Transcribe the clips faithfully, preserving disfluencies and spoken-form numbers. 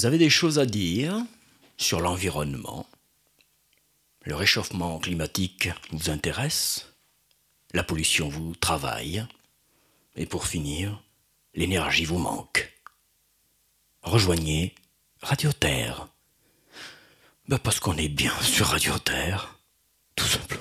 Vous avez des choses à dire sur l'environnement? Le réchauffement climatique vous intéresse? La pollution vous travaille? Et pour finir, l'énergie vous manque? Rejoignez Radio Terre. Ben parce qu'on est bien sur Radio Terre, tout simplement.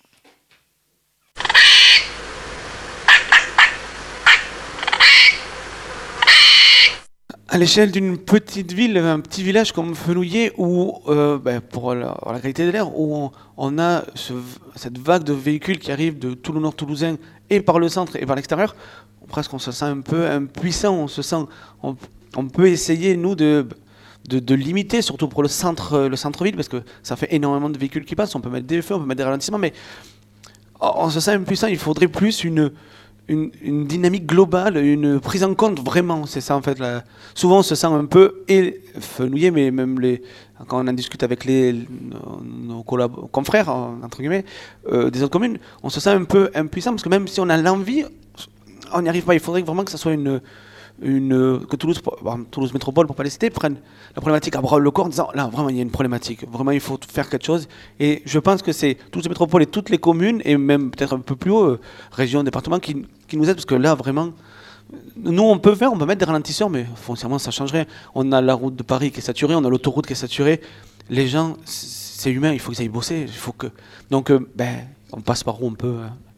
À l'échelle d'une petite ville, un petit village comme Fenouillet, où, euh, ben, pour la, la qualité de l'air, où on, on a ce, cette vague de véhicules qui arrivent de tout le nord toulousain et par le centre et par l'extérieur, presque on se sent un peu impuissant, on se sent, on, on peut essayer nous de, de, de limiter, surtout pour le centre, le centre-ville, parce que ça fait énormément de véhicules qui passent, on peut mettre des feux, on peut mettre des ralentissements, mais on se sent impuissant, il faudrait plus une... Une, une dynamique globale, une prise en compte vraiment, c'est ça en fait. Là. Souvent on se sent un peu fenouillé, mais même les, quand on en discute avec les, nos, nos collab- confrères, entre guillemets, euh, des autres communes, on se sent un peu impuissant parce que même si on a l'envie, on n'y arrive pas. Il faudrait vraiment que ça soit une, une que Toulouse, bon, Toulouse Métropole, pour pas les citer, prenne la problématique à bras le corps en disant là vraiment il y a une problématique, vraiment il faut faire quelque chose. Et je pense que c'est Toulouse Métropole et toutes les communes et même peut-être un peu plus haut, euh, régions, départements qui, qui nous aident parce que là vraiment nous on peut faire, on peut mettre des ralentisseurs mais foncièrement ça change rien. On a la route de Paris qui est saturée, on a l'autoroute qui est saturée. Les gens, c'est humain, il faut qu'ils aillent bosser, il faut que donc euh, ben on passe par où on peut. Hein.